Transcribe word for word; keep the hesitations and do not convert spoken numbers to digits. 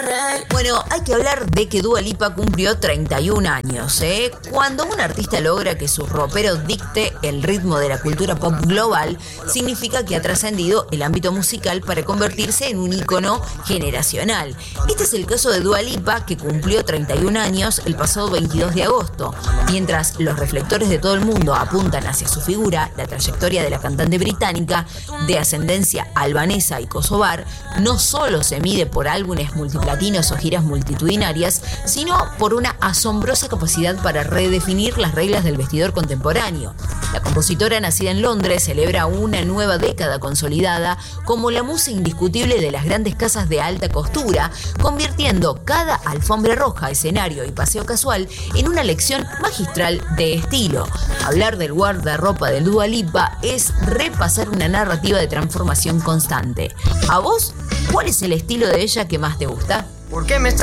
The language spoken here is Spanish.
Bueno, hay que hablar de que Dua Lipa cumplió treinta y un años, ¿eh? Cuando un artista logra que su ropero dicte el ritmo de la cultura pop global, significa que ha trascendido el ámbito musical para convertirse en un ícono generacional. Este es el caso de Dua Lipa, que cumplió treinta y un años el pasado veintidós de agosto. Mientras los reflectores de todo el mundo apuntan hacia su figura, la trayectoria de la cantante británica, de ascendencia albanesa y kosovar, no solo se mide por álbumes multiplatinos o giras multitudinarias, sino por una asombrosa capacidad para redefinir las reglas del vestidor contemporáneo. La compositora, nacida en Londres, celebra una nueva década consolidada como la musa indiscutible de las grandes casas de alta costura, convirtiendo cada alfombra roja, escenario y paseo casual en una lección magistral de estilo. Hablar del guardarropa de Dua Lipa es repasar una narrativa de transformación constante. ¿A vos cuál es el estilo de ella que más te gusta? ¿Por qué me